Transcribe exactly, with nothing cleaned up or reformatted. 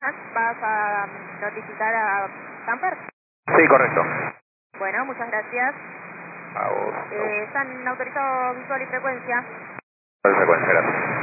¿Vas a notificar a Camper? Sí, correcto. Bueno, muchas gracias. A vos. Eh, ¿Están autorizados visual y frecuencia? Frecuencia, gracias.